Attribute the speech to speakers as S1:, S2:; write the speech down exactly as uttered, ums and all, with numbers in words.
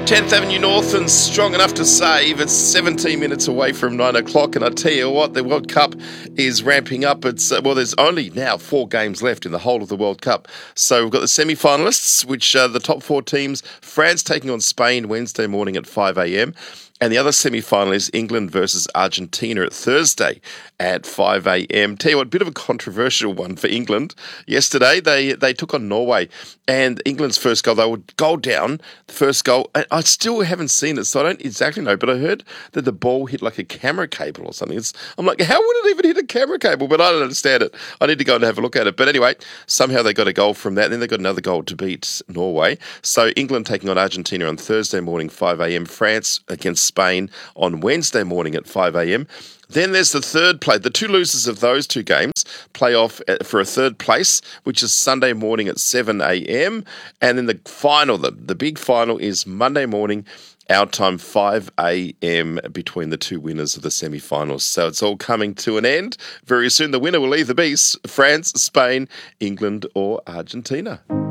S1: tenth Avenue North and strong enough to save. It's seventeen minutes away from nine o'clock, and I tell you what, the World Cup is ramping up. It's uh, well, there's only now four games left in the whole of the World Cup. So we've got the semi-finalists, which are the top four teams. France taking on Spain Wednesday morning at five a.m. And the other semi-final is England versus Argentina at Thursday at five a.m. Tell you what, a bit of a controversial one for England. Yesterday, they, they took on Norway, and England's first goal, they were goal down, the first goal. I, I still haven't seen it, so I don't exactly know, but I heard that the ball hit like a camera cable or something. It's, I'm like, how would it even hit a camera cable? But I don't understand it. I need to go and have a look at it. But anyway, somehow they got a goal from that, and then they got another goal to beat Norway. So England taking on Argentina on Thursday morning, five a.m. France against Spain on Wednesday morning at five a.m. Then there's the third play. The two losers of those two games play off for a third place, which is Sunday morning at seven a.m. And then the final, the, the big final, is Monday morning, our time, five a.m. between the two winners of the semi-finals. So it's all coming to an end very soon. The winner will either be France, Spain, England or Argentina.